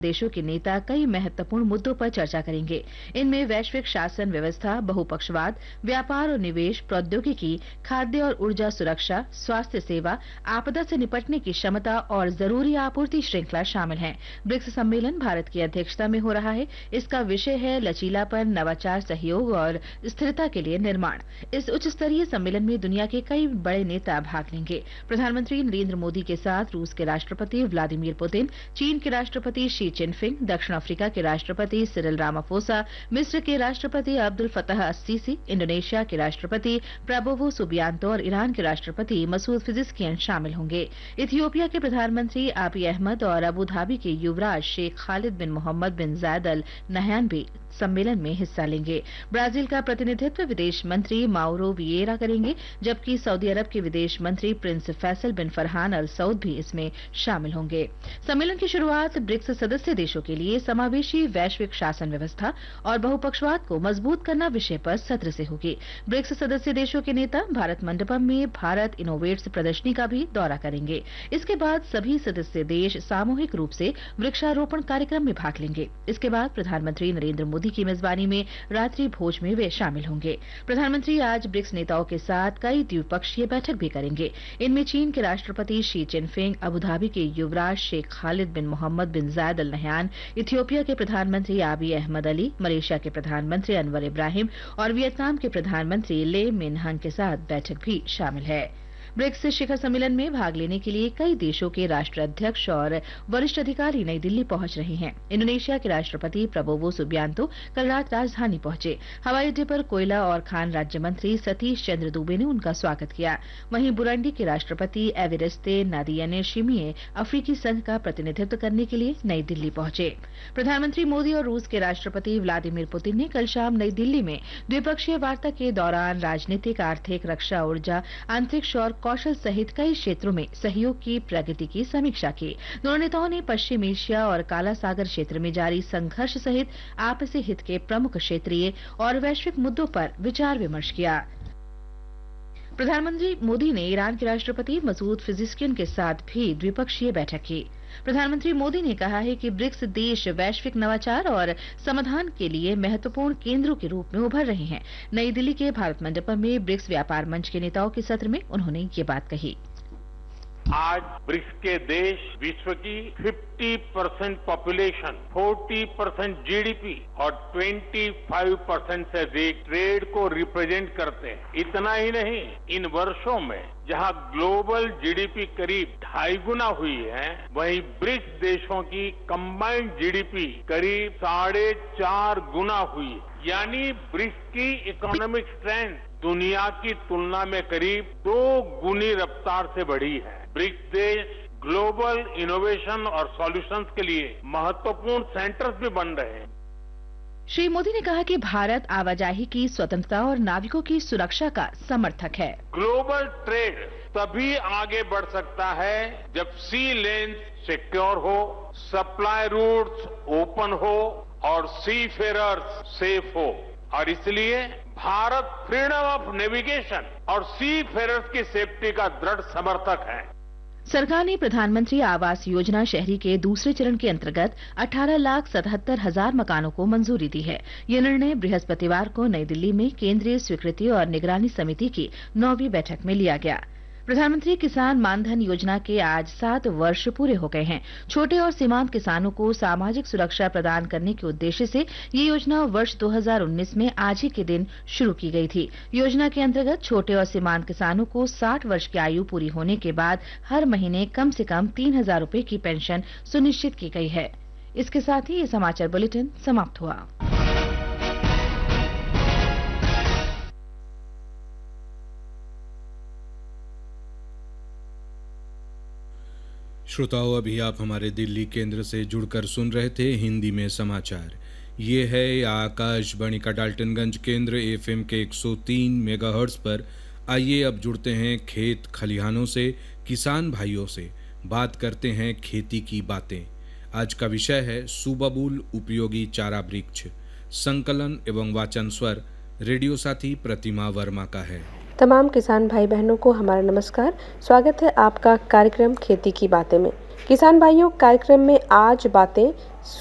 देशों के नेता कई महत्वपूर्ण मुद्दों पर चर्चा करेंगे। इनमें वैश्विक शासन व्यवस्था, बहुपक्षवाद, व्यापार और निवेश, प्रौद्योगिकी, खाद्य और ऊर्जा सुरक्षा, स्वास्थ्य सेवा, आपदा से निपटने की क्षमता और जरूरी आपूर्ति श्रृंखला शामिल हैं। ब्रिक्स सम्मेलन भारत की अध्यक्षता में हो रहा है। इसका विषय है लचीलापन, नवाचार, सहयोग और स्थिरता के लिए निर्माण। इस उच्च स्तरीय सम्मेलन में दुनिया के कई बड़े नेता भाग लेंगे। प्रधानमंत्री नरेंद्र मोदी के साथ रूस के राष्ट्रपति व्लादिमीर पुतिन, चीन के राष्ट्रपति शी जिनपिंग, दक्षिण अफ्रीका के राष्ट्रपति सिरिल रामाफोसा, मिस्र के राष्ट्रपति अब्दुल फतह अस-सीसी, इंडोनेशिया के राष्ट्रपति प्रबोवो सुबियांतो और ईरान के राष्ट्रपति मसूद पेजेश्कियान शामिल होंगे। इथियोपिया के प्रधानमंत्री आबी अहमद और अबू धाबी के युवराज शेख खालिद बिन मोहम्मद बिन जायद अल नहयान भी सम्मेलन में हिस्सा लेंगे। ब्राजील का प्रतिनिधित्व विदेश मंत्री माउरो विएरा करेंगे, जबकि सऊदी अरब के विदेश मंत्री प्रिंस फैसल बिन फरहान अल सऊद भी इसमें शामिल होंगे। सम्मेलन की शुरुआत ब्रिक्स सदस्य देशों के लिए समावेशी वैश्विक शासन व्यवस्था और बहुपक्षवाद को मजबूत करना विषय पर सत्र से होगी। ब्रिक्स सदस्य देशों के नेता भारत मंडपम में भारत इनोवेट्स प्रदर्शनी का भी दौरा करेंगे। इसके बाद सभी सदस्य देश सामूहिक रूप से वृक्षारोपण कार्यक्रम में भाग लेंगे। इसके बाद प्रधानमंत्री नरेंद्र मोदी की मेजबानी में रात्रि भोज में वे शामिल होंगे। प्रधानमंत्री आज ब्रिक्स नेताओं के साथ कई द्विपक्षीय बैठक भी करेंगे। इनमें चीन के राष्ट्रपति शी जिनपिंग, अबू धाबी के युवराज शेख खालिद बिन मोहम्मद बिन जायद अल नहयान, इथियोपिया के प्रधानमंत्री आबी अहमद अली, मलेशिया के प्रधानमंत्री अनवर इब्राहिम और वियतनाम के प्रधानमंत्री ले मिन हंग के साथ बैठक भी शामिल है। ब्रिक्स शिखर सम्मेलन में भाग लेने के लिए कई देशों के राष्ट्राध्यक्ष और वरिष्ठ अधिकारी नई दिल्ली पहुंच रहे हैं। इंडोनेशिया के राष्ट्रपति प्रबोवो सुबियांतो कल रात राजधानी पहुंचे। हवाई अड्डे पर कोयला और खान राज्य मंत्री सतीश चंद्र दुबे ने उनका स्वागत किया। वहीं बुरुंडी के राष्ट्रपति एवेरेस्ते नादियाने शिमिये अफ्रीकी संघ का प्रतिनिधित्व करने के लिए नई दिल्ली पहुंचे। प्रधानमंत्री मोदी और रूस के राष्ट्रपति व्लादिमीर पुतिन ने कल शाम नई दिल्ली में द्विपक्षीय वार्ता के दौरान राजनीतिक, आर्थिक, रक्षा, ऊर्जा, अंतरिक्ष और कौशल सहित कई क्षेत्रों में सहयोग की प्रगति की समीक्षा की। दोनों नेताओं ने पश्चिम एशिया और काला सागर क्षेत्र में जारी संघर्ष सहित आपसी हित के प्रमुख क्षेत्रीय और वैश्विक मुद्दों पर विचार विमर्श किया। प्रधानमंत्री मोदी ने ईरान के राष्ट्रपति मसूद पेजेश्कियान के साथ भी द्विपक्षीय बैठक की। प्रधानमंत्री मोदी ने कहा है कि ब्रिक्स देश वैश्विक नवाचार और समाधान के लिए महत्वपूर्ण केंद्रों के रूप में उभर रहे हैं। नई दिल्ली के भारत मंडपम में ब्रिक्स व्यापार मंच के नेताओं के सत्र में उन्होंने ये बात कही। आज ब्रिक्स के देश विश्व की 50% पॉपुलेशन, 40% जीडीपी और 25% से अधिक ट्रेड को रिप्रेजेंट करते हैं। इतना ही नहीं, इन वर्षों में जहां ग्लोबल जीडीपी करीब 2.5 गुना हुई है, वहीं ब्रिक्स देशों की कंबाइंड जीडीपी करीब 4.5 गुना हुई। यानी ब्रिक्स की इकोनॉमिक स्ट्रेंथ दुनिया की तुलना में करीब 2 गुनी रफ्तार से बढ़ी है। ब्रिक्स देश ग्लोबल इनोवेशन और सॉल्यूशंस के लिए महत्वपूर्ण सेंटर्स भी बन रहे हैं। श्री मोदी ने कहा कि भारत आवाजाही की स्वतंत्रता और नाविकों की सुरक्षा का समर्थक है। ग्लोबल ट्रेड तभी आगे बढ़ सकता है जब सी लेन सिक्योर हो, सप्लाई रूट्स ओपन हो और सी फेरर्स सेफ हो। और इसलिए भारत फ्रीडम ऑफ नेविगेशन और सी फेरर्स की सेफ्टी का दृढ़ समर्थक है। सरकार ने प्रधानमंत्री आवास योजना शहरी के दूसरे चरण के अंतर्गत 18,77,000 मकानों को मंजूरी दी है। यह निर्णय बृहस्पतिवार को नई दिल्ली में केंद्रीय स्वीकृति और निगरानी समिति की 9वीं बैठक में लिया गया। प्रधानमंत्री किसान मानधन योजना के आज 7 वर्ष पूरे हो गए हैं। छोटे और सीमांत किसानों को सामाजिक सुरक्षा प्रदान करने के उद्देश्य से ये योजना वर्ष 2019 में आज ही के दिन शुरू की गई थी। योजना के अंतर्गत छोटे और सीमांत किसानों को 60 वर्ष की आयु पूरी होने के बाद हर महीने कम से कम 3,000 रूपये की पेंशन सुनिश्चित की गई है। इसके साथ ही ये समाचार बुलेटिन समाप्त हुआ। श्रोताओं, अभी आप हमारे दिल्ली केंद्र से जुड़कर सुन रहे थे हिंदी में समाचार। ये है आकाशवाणी का डाल्टनगंज केंद्र एफएम के 103 मेगाहर्ट्ज पर। आइए अब जुड़ते हैं खेत खलिहानों से, किसान भाइयों से, बात करते हैं खेती की बातें। आज का विषय है सुबबुल उपयोगी चारा वृक्ष। संकलन एवं वाचन स्वर रेडियो साथी प्रतिमा वर्मा का है। तमाम किसान भाई बहनों को हमारा नमस्कार। स्वागत है आपका कार्यक्रम खेती की बातें में। किसान भाइयों, कार्यक्रम में आज बातें